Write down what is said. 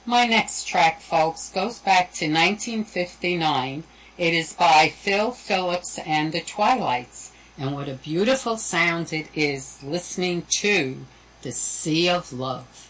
My next track, folks, goes back to 1959. It is by Phil Phillips and the Twilights. And what a beautiful sound it is listening to The Sea of Love.